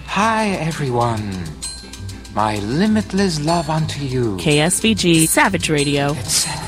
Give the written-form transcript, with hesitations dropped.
Hi, everyone. My limitless love unto you. KSVG Savage Radio. Etc.